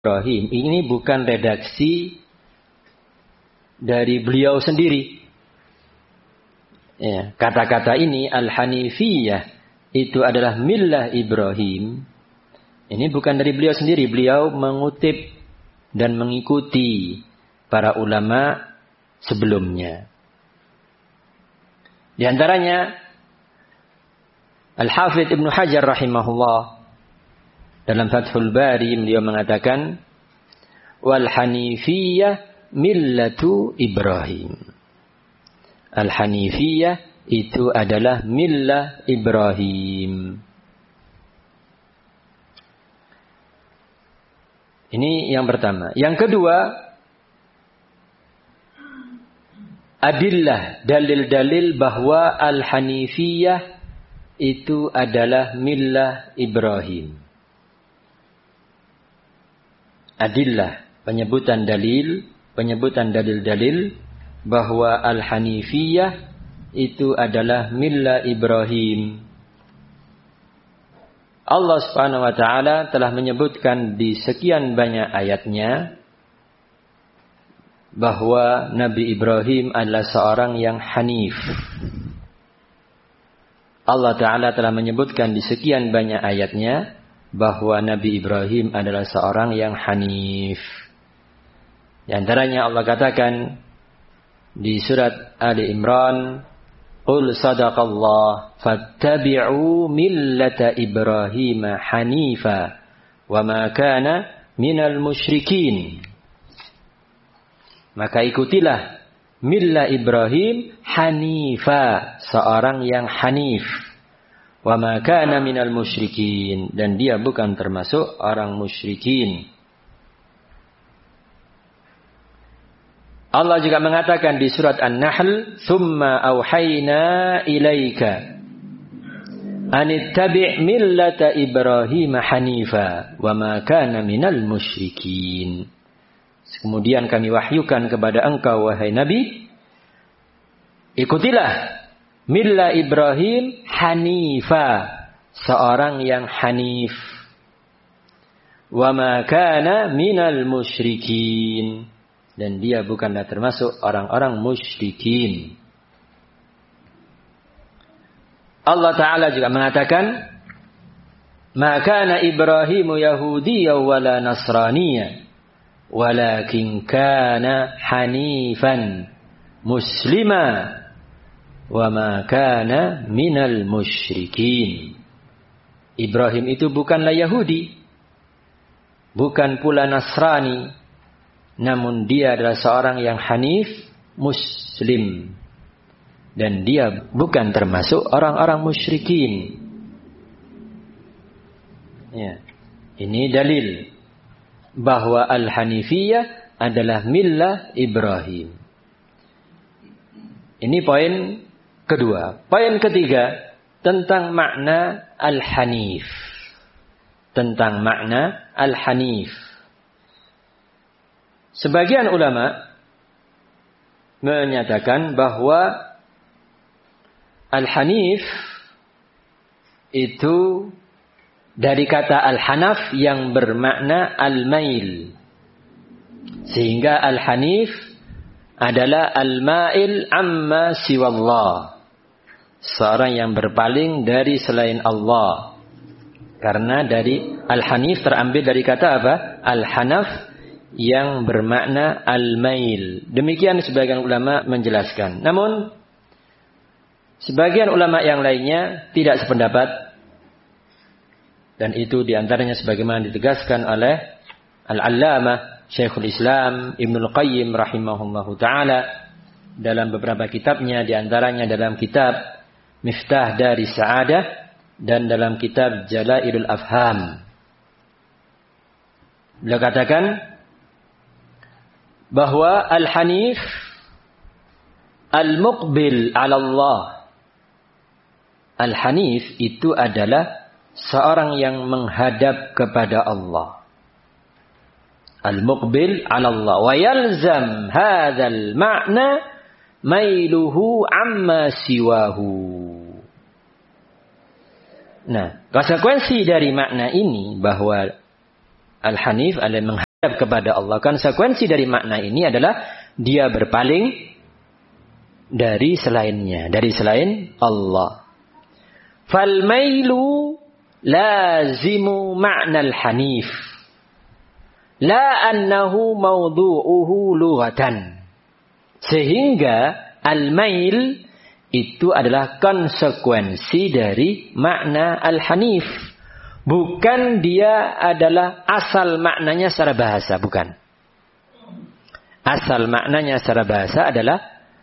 Ibrahim ini bukan redaksi dari beliau sendiri. Ya, kata-kata ini Al-Hanifiyah itu adalah millah Ibrahim. Ini bukan dari beliau sendiri. Beliau mengutip dan mengikuti para ulama sebelumnya. Di antaranya Al-Hafidh Ibnu Hajar rahimahullah dalam Fathul Bari beliau mengatakan wal Hanifiyah millatu Ibrahim. Al-Hanifiyah itu adalah millah Ibrahim. Ini yang pertama. Yang kedua, adillah, dalil-dalil bahwa Al-Hanifiyah itu adalah millah Ibrahim. Adillah, penyebutan dalil-dalil bahwa Al-Hanifiyah itu adalah millah Ibrahim. Allah Subhanahu wa taala telah menyebutkan di sekian banyak ayatnya bahwa Nabi Ibrahim adalah seorang yang hanif. Allah taala telah menyebutkan di sekian banyak ayatnya bahwa Nabi Ibrahim adalah seorang yang hanif. Di antaranya Allah katakan di surat Ali Imran, "Qul sadaqallah fattabi'u millata Ibrahim hanifa wa ma kana minal musyrikin." Maka ikutilah millah Ibrahim hanifa, seorang yang hanif. Wa ma kana minal musyrikin, dan dia bukan termasuk orang musyrikin. Allah juga mengatakan di surat An-Nahl, "Tsumma auhayna ilaika anittabi' millata Ibrahim hanifa wa ma kana minal musyrikin." Kemudian kami wahyukan kepada engkau wahai Nabi, ikutilah millah Ibrahim hanifa, seorang yang hanif. Wa ma kana minal musyrikin, dan dia bukanlah termasuk orang-orang musyrikin. Allah Ta'ala juga mengatakan, "Ma kana Ibrahimu Yahudiyya wala Nasraniyya, walakin kana hanifan muslima, wa ma kana minal musyrikin." Ibrahim itu bukanlah Yahudi, bukan pula Nasrani, namun dia adalah seorang yang hanif, muslim. Dan dia bukan termasuk orang-orang musyrikin. Ya. Ini dalil bahwa Al-Hanifiyah adalah millah Ibrahim. Ini poin kedua. Poin ketiga, tentang makna Al-Hanif. Tentang makna Al-Hanif. Sebagian ulama menyatakan bahwa Al-Hanif itu dari kata Al-Hanaf yang bermakna Al-Mail. Sehingga Al-Hanif adalah Al-Mail amma siwallah, seorang yang berpaling dari selain Allah. Karena dari Al-Hanif terambil dari kata apa? Al-Hanaf, yang bermakna al-mail. Demikian sebagian ulama menjelaskan. Namun sebagian ulama yang lainnya tidak sependapat, dan itu diantaranya sebagaimana ditegaskan oleh Al-Allamah Syekhul Islam Ibnul Qayyim rahimahullahu ta'ala dalam beberapa kitabnya, diantaranya dalam kitab Miftah Dari Sa'adah dan dalam kitab Jalailul Afham. Beliau katakan bahwa Al-Hanif Al-Muqbil ala Allah. Al-Hanif itu adalah seorang yang menghadap kepada Allah. Al-Muqbil ala Allah. Wa yalzam hadzal ma'na mailuhu amma siwahu. Nah, konsekuensi dari makna ini bahwa Al-Hanif adalah menghadap kepada Allah. Konsekuensi dari makna ini adalah dia berpaling dari selainnya, dari selain Allah. Fal mailu lazimu ma'nal hanif. La annahu mawdu'uhu lughatan. Sehingga al-mail itu adalah konsekuensi dari makna al-hanif. Bukan dia adalah asal maknanya secara bahasa, bukan. Asal maknanya secara bahasa adalah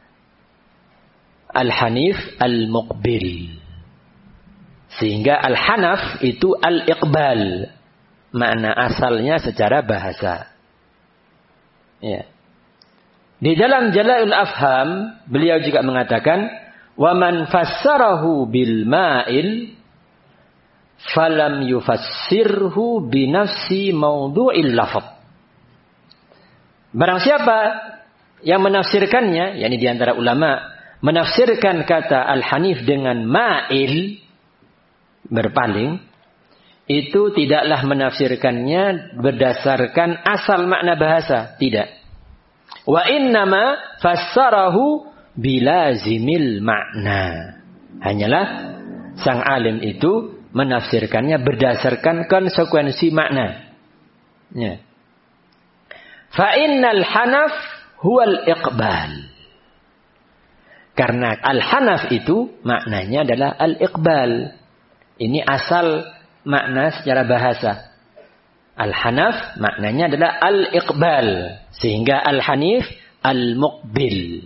al-hanif al-muqbil. Sehingga al-hanaf itu al-iqbal. Makna asalnya secara bahasa. Ya. Di dalam Jala'ul Afham, beliau juga mengatakan, وَمَنْ فَسَّرَهُ بِالْمَائِلِ falam yufassirhu binafsi mawdu'il lafaz. Barang siapa yang menafsirkannya, yakni di antara ulama, menafsirkan kata al-hanif dengan ma'il, berpaling, itu tidaklah menafsirkannya berdasarkan asal makna bahasa, tidak. Wa innama fassarahu bilazimil makna. Hanyalah sang alim itu menafsirkannya berdasarkan konsekuensi makna. Ya. Fa innal hanaf huwal iqbal. Karena al-hanaf itu maknanya adalah al-iqbal. Ini asal makna secara bahasa. Al-hanaf maknanya adalah al-iqbal. Sehingga al-hanif al-muqbil.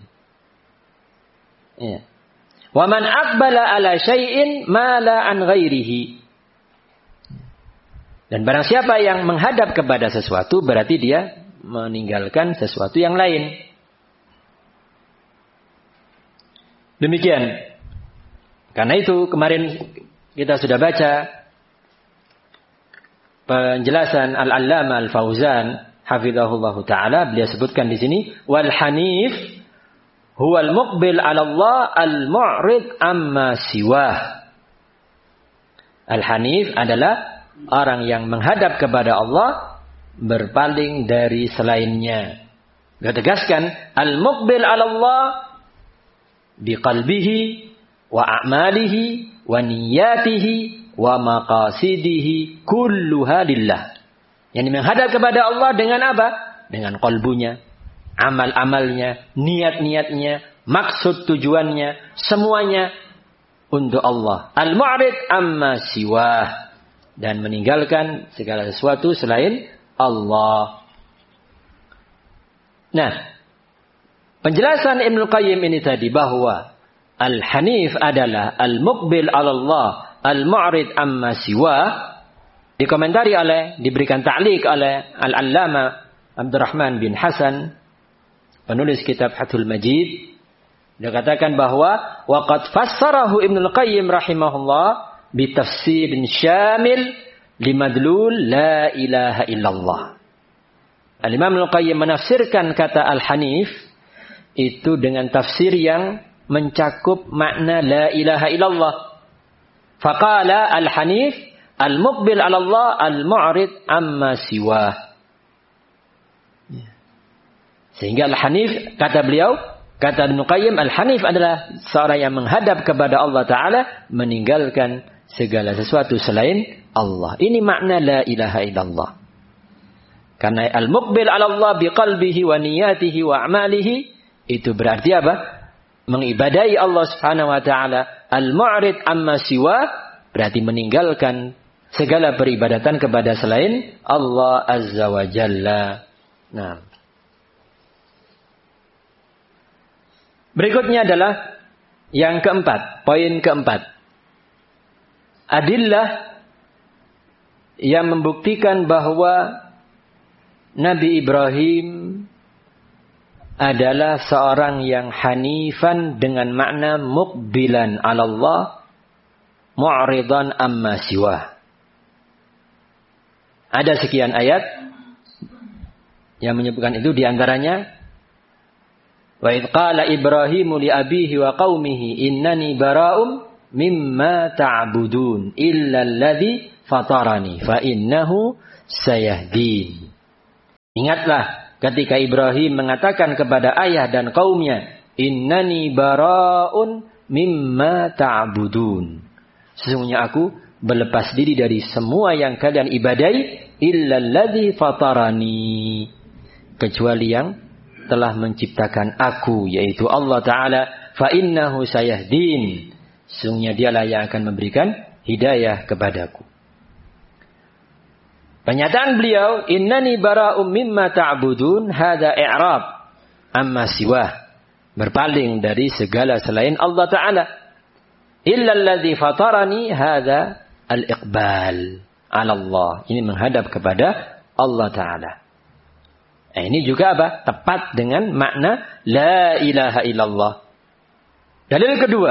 Ya. Wa man aqbala ala syai'in mala an ghairihi. Dan barang siapa yang menghadap kepada sesuatu berarti dia meninggalkan sesuatu yang lain. Demikian. Karena itu kemarin kita sudah baca penjelasan Al-Allama Al-Fauzan hafizahullahu taala, beliau sebutkan di sini wal hanif huwal muqbil 'ala Allah al-mu'rid amma siwah. Al-hanif adalah orang yang menghadap kepada Allah berpaling dari selainnya. Dia tegaskan al-muqbil 'ala Allah biqalbihi wa a'malihi wa niyyatihi wa maqasidihi kulluha lillah. Yang menghadap kepada Allah dengan apa? Dengan qalbunya, amal-amalnya, niat-niatnya, maksud tujuannya, semuanya untuk Allah. Al-mu'rid amma siwah. Dan meninggalkan segala sesuatu selain Allah. Nah, penjelasan Ibnu Qayyim ini tadi bahwa al-hanif adalah al-muqbil 'ala Allah, al-mu'rid amma siwah, dikomentari diberikan ta'liq oleh Al-Allama Abdurrahman bin Hasan, penulis kitab Fathul Majid. Dia katakan bahwa waqad fassarahu Ibnu Qayyim rahimahullah bitafsirin syamil limadlul la ilaha illallah. Al-Imam Ibnu Qayyim menafsirkan kata al-hanif itu dengan tafsir yang mencakup makna la ilaha illallah. Faqala al-hanif al-muqbil 'ala Allah al-mu'rid amma siwah. Sehingga al-hanif, kata beliau, kata Ibnu Qayyim, al-hanif adalah seorang yang menghadap kepada Allah Ta'ala, meninggalkan segala sesuatu selain Allah. Ini makna la ilaha illallah. Karena al-muqbil 'ala Allah biqalbihi wa niyatihi wa a'malihi, itu berarti apa? Mengibadahi Allah Subhanahu wa Ta'ala. Al-mu'rid amma siwa berarti meninggalkan segala peribadatan kepada selain Allah Azza wa Jalla. Nah, berikutnya adalah yang keempat, poin keempat. Adillah yang membuktikan bahwa Nabi Ibrahim adalah seorang yang hanifan dengan makna muqbilan 'ala Allah, mu'ridan amma siwah. Ada sekian ayat yang menyebutkan itu, diantaranya wa idh qala Ibrahimu li abihi wa qaumihi innani bara'um mimma ta'budun illa alladhi fatarani fa innahu sayahdin. Ingatlah ketika Ibrahim mengatakan kepada ayah dan kaumnya, innani bara'un mimma ta'budun. Sesungguhnya aku berlepas diri dari semua yang kalian ibadai, illalladzi fatarani, kecuali yang telah menciptakan aku, yaitu Allah Ta'ala. Fa innahu sayahdin, sesungguhnya dialah yang akan memberikan hidayah kepadaku. Pernyataan beliau, innani bara'um mimma ta'budun, hadha i'rab amma siwah, berpaling dari segala selain Allah Ta'ala. Illa alladhi fatarani, hadha al-iqbal ala Allah, ini menghadap kepada Allah Ta'ala. Ini juga apa? Tepat dengan makna la ilaha illallah. Dalil kedua,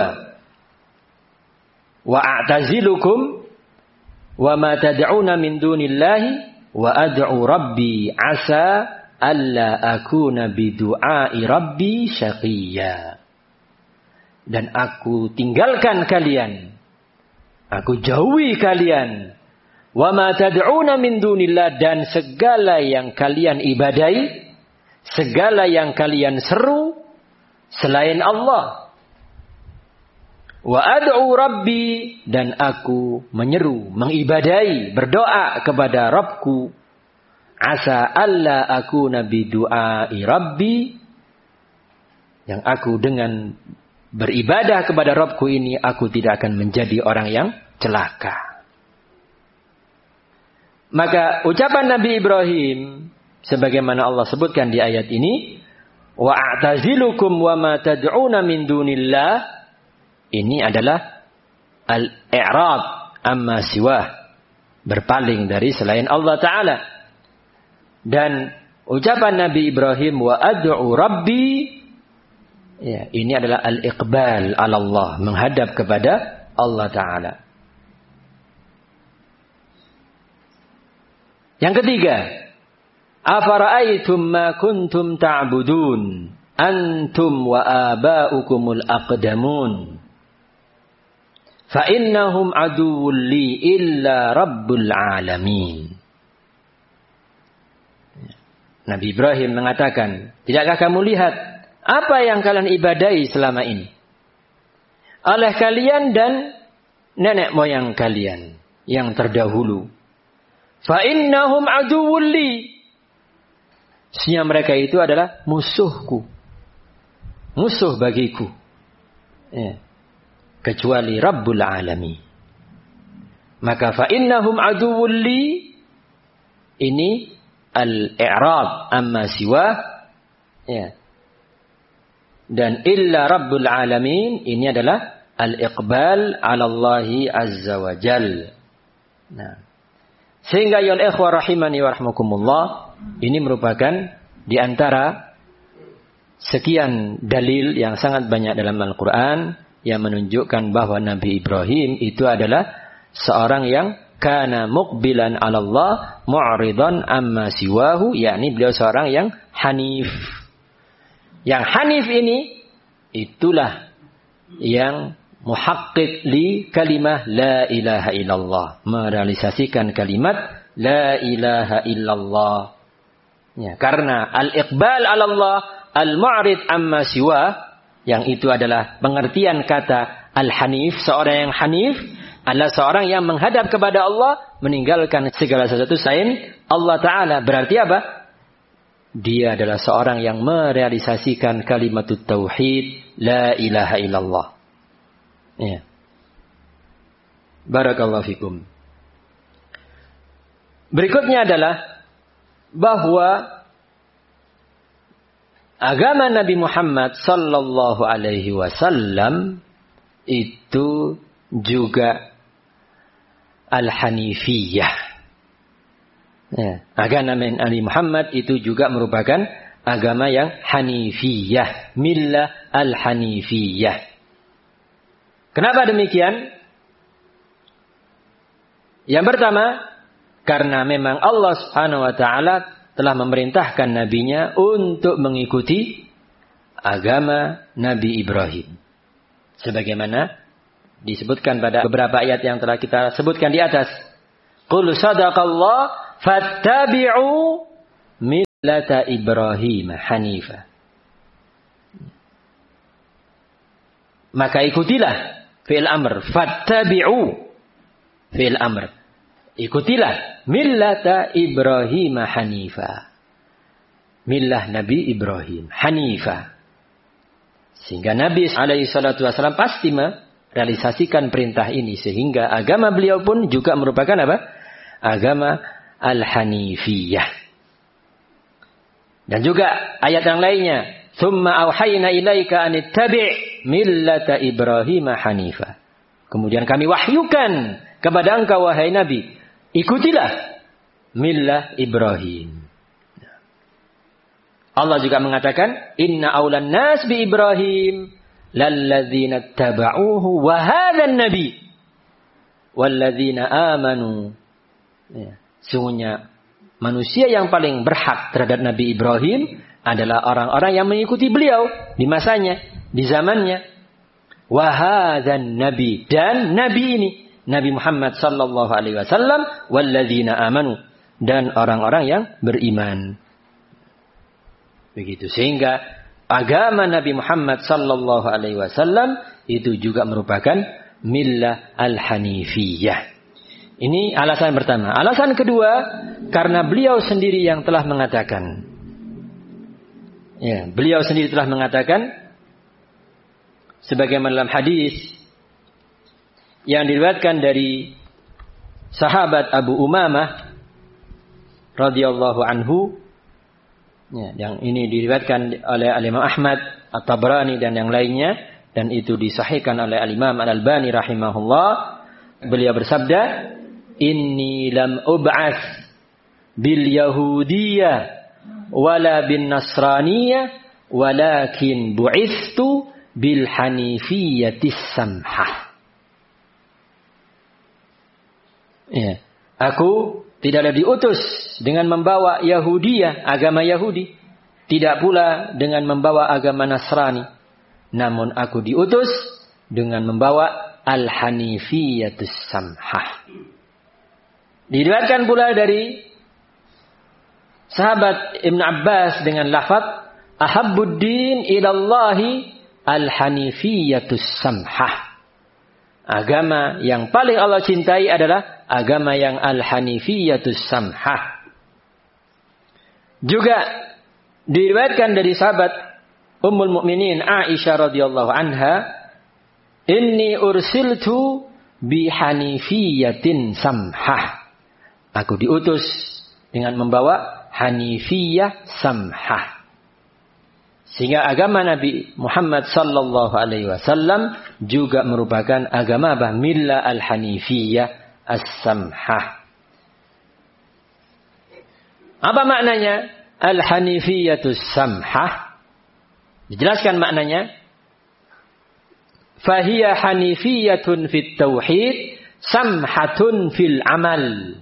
wa a'tazilukum wa ma tad'una min dunillahi wa ad'u rabbi asa alla akuna bidu'ai rabbi syaqiyya. Dan aku tinggalkan kalian, aku jauhi kalian, wa ma tad'una min dunillah, dan segala yang kalian ibadai, segala yang kalian seru selain Allah. Wa ad'u rabbi, dan aku menyeru, mengibadai, berdoa kepada Rabbku. Asa alla akuna bidu'ai rabbi, yang aku dengan beribadah kepada Rabbku ini, aku tidak akan menjadi orang yang celaka. Maka ucapan Nabi Ibrahim, sebagaimana Allah sebutkan di ayat ini, wa a'tazilukum wa ma tad'una min dunillah, ini adalah al-i'rab amma siwah, berpaling dari selain Allah Ta'ala. Dan ucapan Nabi Ibrahim, wa ad'u rabbi, ya, ini adalah al-iqbal ala Allah, menghadap kepada Allah Ta'ala. Yang ketiga, afara'aitum ma kuntum ta'budun antum wa aba'ukumul aqdamun fa innahum aduwwun li illa rabbul alamin. Nabi Ibrahim mengatakan, tidakkah kamu lihat apa yang kalian ibadai selama ini oleh kalian dan nenek moyang kalian yang terdahulu? Fa innahum aduwwun li, sesungguhnya mereka itu adalah musuhku, musuh bagiku, ya, kecuali Rabbul Alamin. Maka fa innahum aduwwun li, ini al-i'rab amma siwa, ya. Dan illa Rabbul Alamin, ini adalah al-iqbal ala Allahi azza wa jal. Nah, sehingga ya ikhwah rahimani wa rahmakumullah, ini merupakan di antara sekian dalil yang sangat banyak dalam Al-Quran yang menunjukkan bahwa Nabi Ibrahim itu adalah seorang yang kana muqbilan ala Allah mu'ridan amma siwahu, yakni beliau seorang yang hanif. Yang hanif ini itulah yang muhaqqiq li kalimah la ilaha illallah, merealisasikan kalimat la ilaha illallah. Ya, karena al-iqbal ala Allah, al-mu'rid amma siwa, yang itu adalah pengertian kata al-hanif. Seorang yang hanif adalah seorang yang menghadap kepada Allah, meninggalkan segala sesuatu selain Allah Ta'ala. Berarti apa? Dia adalah seorang yang merealisasikan kalimatut tauhid la ilaha illallah. Ya. Barakallahu fikum. Berikutnya adalah bahwa agama Nabi Muhammad sallallahu alaihi wasallam itu juga al-hanifiyah. Ya, agama Nabi Muhammad itu juga merupakan agama yang hanifiyah, millah al-hanifiyah. Kenapa demikian? Yang pertama, karena memang Allah Subhanahu wa taala telah memerintahkan nabinya untuk mengikuti agama Nabi Ibrahim. Sebagaimana disebutkan pada beberapa ayat yang telah kita sebutkan di atas. Qul sadaqallah fattabi'u millata Ibrahim hanifa. Maka ikutilah fi'il amr, fattabi'u fi'il amr. Ikutilah millata Ibrahim hanifa. Millah Nabi Ibrahim hanifa. Sehingga Nabi SAW pasti merealisasikan perintah ini. Sehingga agama beliau pun juga merupakan apa? Agama al-hanifiyah. Dan juga ayat yang lainnya. Thumma awhayna ilaika anittabi' millata Ibrahim hanifa. Kemudian kami wahyukan kepada engkau wahai Nabi. Ikutilah millah Ibrahim. Allah juga mengatakan, Inna awlan nas bi Ibrahim lalladzina taba'uhu wa hadhan nabi walladzina amanu. Ya. Sungguhnya manusia yang paling berhak terhadap Nabi Ibrahim adalah orang-orang yang mengikuti beliau di masanya, di zamannya. Wa hadhan nabi, dan nabi ini Nabi Muhammad sallallahu alaihi wasallam walladzina amanu, dan orang-orang yang beriman. Begitu, sehingga agama Nabi Muhammad sallallahu alaihi wasallam itu juga merupakan millah al-hanifiyah. Ini alasan pertama. Alasan kedua, karena beliau sendiri yang telah mengatakan. Ya, beliau sendiri telah mengatakan sebagaimana dalam hadis yang diriwayatkan dari sahabat Abu Umamah radhiyallahu anhu. Ya, yang ini diriwayatkan oleh Imam Ahmad, At-Tabrani dan yang lainnya, dan itu disahihkan oleh Imam Al-Albani rahimahullah. Beliau bersabda, "Inni lam ub'ats bil yahudiyyah wala bin nasraniyah, walakin bu'itstu bil hanifiyyatis samhah." Ya, aku tidaklah diutus dengan membawa Yahudiyah, agama Yahudi. Tidak pula dengan membawa agama Nasrani. Namun aku diutus dengan membawa Al-Hanifiyatus Samhah. Diriwayatkan pula dari sahabat Ibn Abbas dengan lafaz Ahabbuddin ilallahi Al-Hanifiyatus Samhah. Agama yang paling Allah cintai adalah agama yang al-hanifiyatus samhah. Juga diriwayatkan dari sahabat Ummul Mukminin Aisyah radhiyallahu anha, "Inni ursiltu bi hanifiyatin samhah." Aku diutus dengan membawa hanifiyah samhah. Sehingga agama Nabi Muhammad sallallahu alaihi wasallam juga merupakan agama millah al-hanifiyah as-samhah. Apa maknanya al-hanifiyatus samhah? Dijelaskan maknanya. Fahiya hanifiyatun fit tauhid, samhatun fil amal.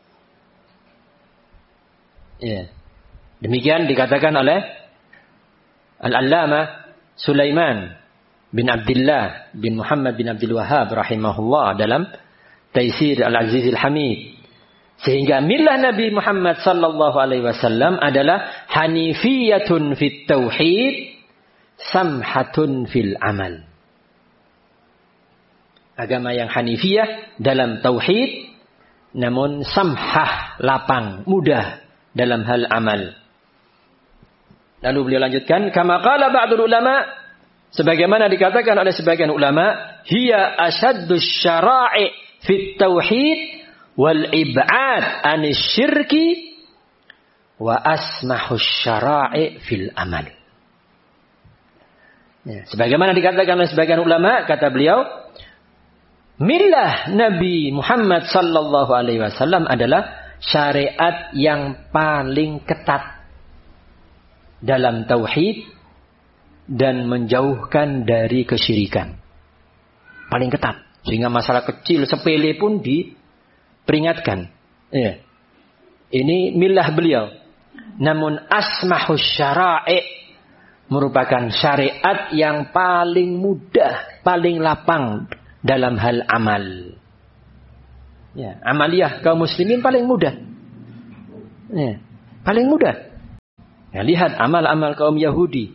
Ya. Demikian dikatakan oleh Al-Allamah Sulaiman bin Abdullah bin Muhammad bin Abdul Wahhab rahimahullah dalam Taisir Al-Aziz Al-Hamid. Sehingga millah Nabi Muhammad sallallahu alaihi wasallam adalah hanifiyatun fit tauhid, samhatun fil amal. Agama yang hanifiyah dalam tauhid, namun samhah, lapang, mudah dalam hal amal. Lalu beliau lanjutkan, kama qala ba'dul ulama, sebagaimana dikatakan oleh sebagian ulama, hiya ashaddus syara'i fit tauhid wal ib'ad anis syirki wa asmahus syara'i fil amal. Ya, sebagaimana dikatakan oleh sebagian ulama, kata beliau, millah Nabi Muhammad sallallahu alaihi wasallam adalah syariat yang paling ketat dalam tauhid dan menjauhkan dari kesyirikan. Paling ketat. Sehingga masalah kecil sepele pun diperingatkan. Ya. Ini millah beliau. Namun asmahus syara'i merupakan syariat yang paling mudah, paling lapang dalam hal amal. Ya, amaliyah kaum muslimin paling mudah. Ya, paling mudah. Nah, lihat amal-amal kaum Yahudi.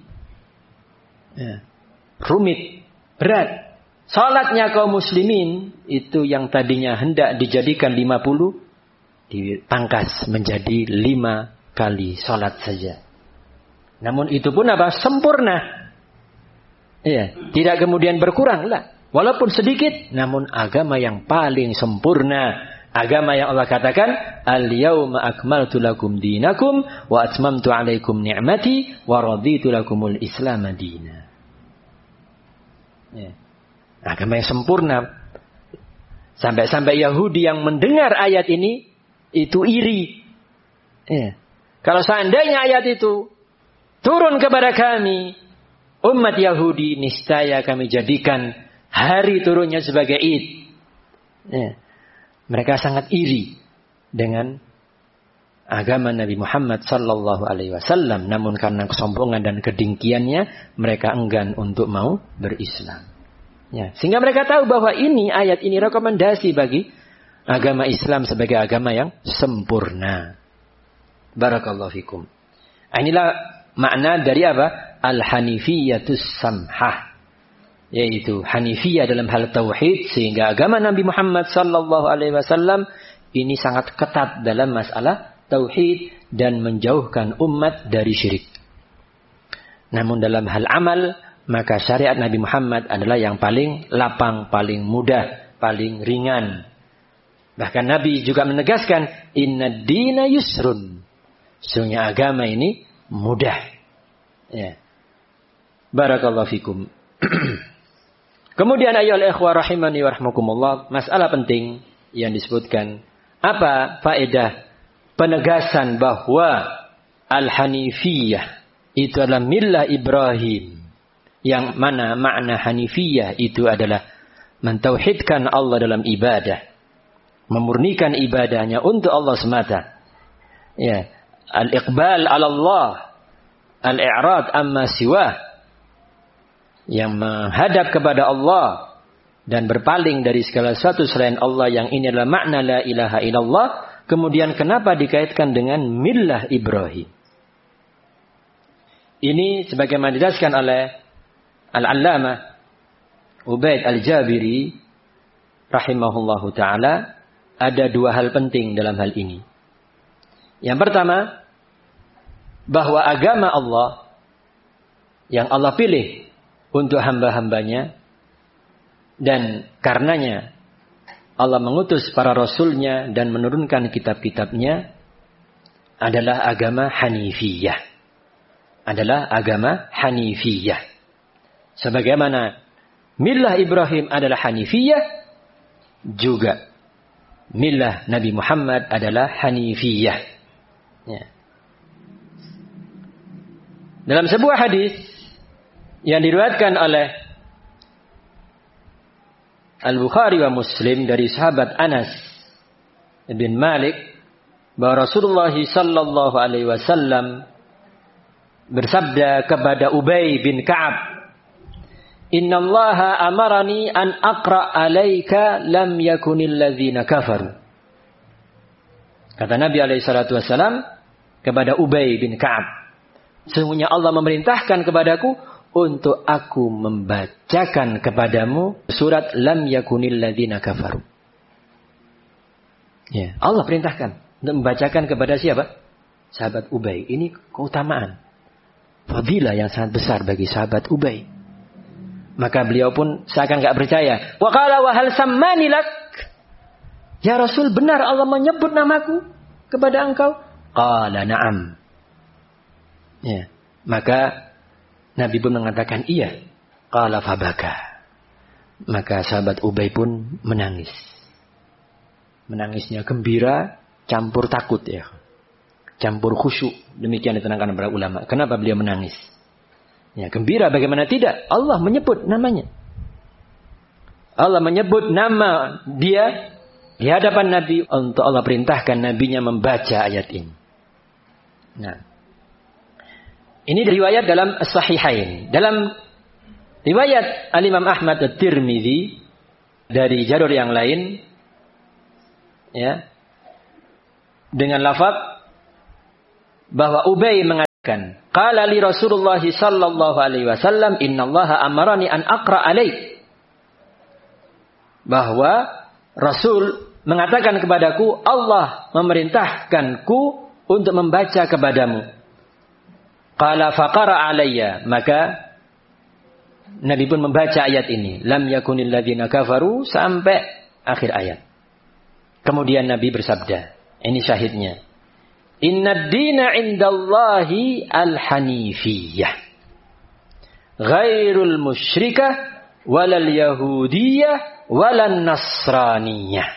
Ya. Rumit, berat. Salatnya kaum muslimin itu yang tadinya hendak dijadikan 50 dipangkas menjadi 5 kali salat saja. Namun itu pun apa? Sempurna. Ya, tidak kemudian berkurang lah. Walaupun sedikit, namun agama yang paling sempurna. Agama yang Allah katakan, Al-yawma akmaltu lakum dinakum wa atmamtu alaikum ni'mati wa raditu lakumul Islam madina. Ya. Agama yang sempurna. Sampai-sampai Yahudi yang mendengar ayat ini itu iri. Ya. Kalau seandainya ayat itu turun kepada kami, umat Yahudi, niscaya kami jadikan hari turunnya sebagai Id. Ya. Mereka sangat iri dengan agama Nabi Muhammad sallallahu alaihi wasallam, namun karena kesombongan dan kedengkiannya mereka enggan untuk mau berislam. Ya, sehingga mereka tahu bahwa ayat ini rekomendasi bagi agama Islam sebagai agama yang sempurna. Barakallahu fikum. Inilah makna dari apa? Al-Hanifiyatus Samhah. Yaitu Hanifiyah dalam hal tauhid, sehingga agama Nabi Muhammad sallallahu alaihi wasallam ini sangat ketat dalam masalah tauhid dan menjauhkan umat dari syirik. Namun dalam hal amal, maka syariat Nabi Muhammad adalah yang paling lapang, paling mudah, paling ringan. Bahkan Nabi juga menegaskan, Inna dina yusrun. Sesungguhnya agama ini mudah. Ya. Barakallahu fikum. Kemudian ayyuhal ikhwah rahimani wa rahmakumullah, masalah penting yang disebutkan. Apa faedah penegasan bahwa Al-Hanifiyah itu adalah millah Ibrahim? Yang mana makna Hanifiyah itu adalah mentauhidkan Allah dalam ibadah, memurnikan ibadahnya untuk Allah semata. Ya, al-iqbal 'ala Allah, al-i'rad amma siwah, yang menghadap kepada Allah dan berpaling dari segala sesuatu selain Allah, yang ini adalah makna la ilaha illallah. Kemudian kenapa dikaitkan dengan millah Ibrahim? Ini sebagaimana dijelaskan oleh Al-Allamah Ubaid Al-Jabiri rahimahullahu ta'ala, ada 2 hal penting dalam hal ini. Yang pertama, bahwa agama Allah yang Allah pilih untuk hamba-hambanya, dan karenanya Allah mengutus para rasulnya dan menurunkan kitab-kitabnya, adalah agama Hanifiyah. Adalah agama Hanifiyah. Sebagaimana millah Ibrahim adalah Hanifiyah, juga millah Nabi Muhammad adalah Hanifiyah. Ya. Dalam sebuah hadis yang diriwayatkan oleh Al-Bukhari wa Muslim dari sahabat Anas bin Malik, bahwa Rasulullah sallallahu alaihi wasallam bersabda kepada Ubay bin Ka'ab, "Innallaha amarani an aqra 'alaika lam yakunil ladzina kafaru." Kata Nabi alaihi salatu wasallam kepada Ubay bin Ka'ab, sesungguhnya Allah memerintahkan kepadaku untuk aku membacakan kepadamu surat lam yakunil ladzina kafaru. Ya, Allah perintahkan untuk membacakan kepada siapa? Sahabat Ubay. Ini keutamaan, fadilah yang sangat besar bagi sahabat Ubay. Maka beliau pun seakan enggak percaya. Wa qala wa hal sammani lak? Ya Rasul, benar Allah menyebut namaku kepada engkau? Qala na'am. Ya, maka Nabi pun mengatakan iya. Qala fabaka. Maka sahabat Ubay pun menangis. Menangisnya gembira, campur takut ya. Campur khusyuk. Demikian diterangkan para ulama. Kenapa beliau menangis? Ya, gembira bagaimana tidak? Allah menyebut namanya. Allah menyebut nama dia di hadapan Nabi, untuk Allah perintahkan nabinya membaca ayat ini. Nah, ini riwayat dalam As-Sahihain. Dalam riwayat Al-Imam Ahmad At-Tirmidzi dari jalur yang lain, ya, dengan lafaz bahwa Ubay mengatakan Qala li Rasulullah sallallahu alaihi wasallam, innallaha amarani an aqra alaik. Bahwa Rasul mengatakan kepadaku, Allah memerintahkanku untuk membaca kepadamu. Qala faqara alayya, maka Nabi pun membaca ayat ini, lam yakunil ladzina kafaru, sampai akhir ayat. Kemudian Nabi bersabda, ini syahidnya, innad dina indallahi al-hanifiyah ghairul musyrikah walal yahudiyah walan nasraniyah.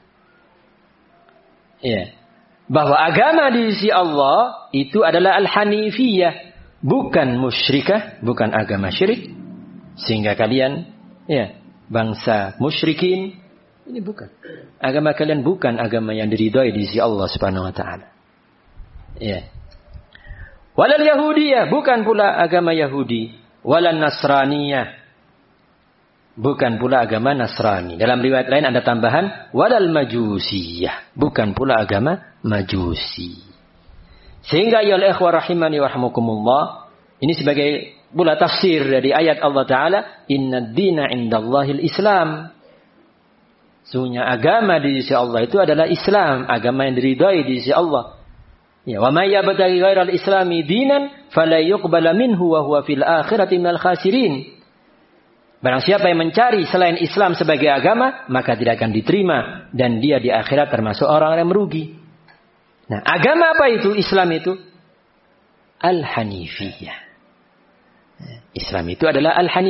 Ya, bahwa agama di sisi Allah itu adalah al-hanifiyah, bukan musyrikah, bukan agama syirik. Sehingga kalian, ya, bangsa musyrikin, ini bukan. Agama kalian bukan agama yang diridhai di sisi Allah Subhanahu wa taala. Ya. Walal yahudiyah, bukan pula agama Yahudi, walan nasraniyah, bukan pula agama Nasrani. Dalam riwayat lain ada tambahan walal majusiyah, bukan pula agama Majusi. Sehingga ya ikhwah rahimani wa rahmukumullah, ini sebagai pula tafsir dari ayat Allah Ta'ala, innad dina indallahil Islam. Sesungguhnya agama di sisi Allah itu adalah Islam, agama yang diridhai di sisi Allah. Ya, wa may yabtaghi ghairal islami dinan fala yuqbala minhu wa huwa fil akhirati minal khasirin. Barang siapa yang mencari selain Islam sebagai agama, maka tidak akan diterima dan dia di akhirat termasuk orang yang merugi. Nah, agama apa itu? Islam itu al-hanifiyah. Islam itu adalah al-hanifiyah.